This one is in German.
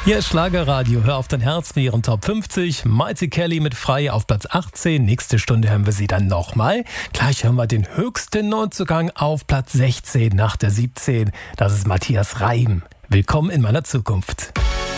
Hier ist Schlagerradio, hör auf dein Herz mit ihren Top 50. Mighty Kelly mit Frei auf Platz 18. Nächste Stunde hören wir sie dann nochmal. Gleich hören wir den höchsten Neuzugang auf Platz 16 nach der 17. Das ist Matthias Reim. Willkommen in meiner Zukunft.